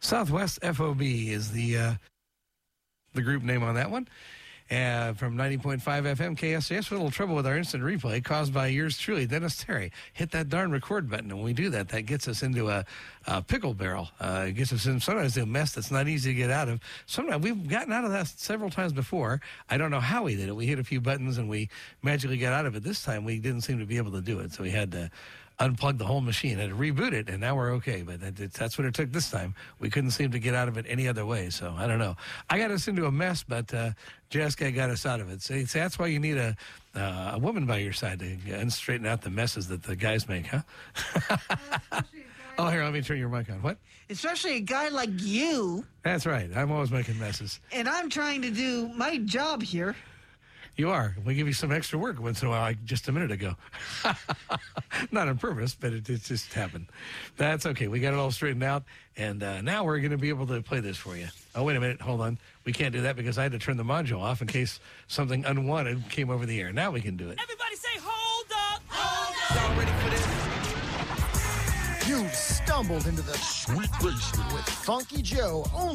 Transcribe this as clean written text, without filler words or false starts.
Southwest FOB is the group name on that one. From 90.5 FM KSJS, a little trouble with our instant replay caused by yours truly, Dennis Terry. Hit that darn record button, and when we do that, that gets us into a pickle barrel. It gets us in sometimes a mess that's not easy to get out of. Sometimes we've gotten out of that several times before. I don't know how we did it. We hit a few buttons and we magically got out of it. This time we didn't seem to be able to do it, so we had to unplug the whole machine and reboot it, and now we're okay. But that's what it took this time. We couldn't seem to get out of it any other way, so I don't know. I got us into a mess, but Jessica got us out of it. So that's why you need a woman by your side to straighten out the messes that the guys make, huh? Oh, here, let me turn your mic on. What? Especially a guy like you. That's right. I'm always making messes. And I'm trying to do my job here. You are. We give you some extra work once in a while, like just a minute ago. Not on purpose, but it just happened. That's okay. We got it all straightened out, and now we're going to be able to play this for you. Oh, wait a minute. Hold on. We can't do that because I had to turn the module off in case something unwanted came over the air. Now we can do it. Everybody say, hold up! Hold up! Y'all ready for this? You stumbled into the sweet basement with Funky Joe, only